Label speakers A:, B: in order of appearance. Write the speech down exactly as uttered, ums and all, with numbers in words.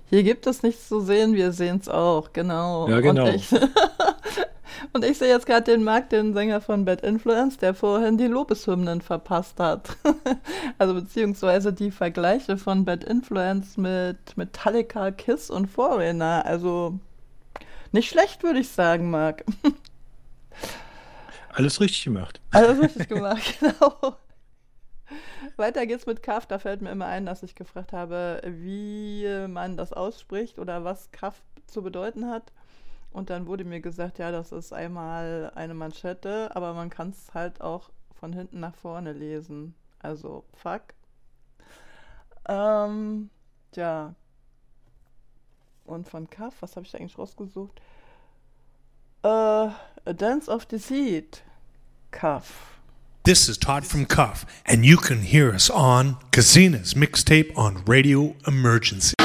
A: Hier gibt es nichts zu sehen, wir sehen es auch, genau.
B: Ja, genau.
A: Und ich, und ich sehe jetzt gerade den Marc, den Sänger von Bad Influence, der vorhin die Lobeshymnen verpasst hat. Also beziehungsweise die Vergleiche von Bad Influence mit Metallica, Kiss und Foreigner. Also nicht schlecht, würde ich sagen, Marc.
B: Alles richtig gemacht.
A: Alles richtig gemacht, genau. Weiter geht's mit Kaff. Da fällt mir immer ein, dass ich gefragt habe, wie man das ausspricht oder was Kaff zu bedeuten hat. Und dann wurde mir gesagt, ja, das ist einmal eine Manschette, aber man kann es halt auch von hinten nach vorne lesen. Also, fuck. Ähm, ja. Und von Kaff, was habe ich da eigentlich rausgesucht? Äh, A Dance of Deceit. Kaff.
C: This is Todd from Cuff, and you can hear us on Casina's Mixtape on Radio Emergency.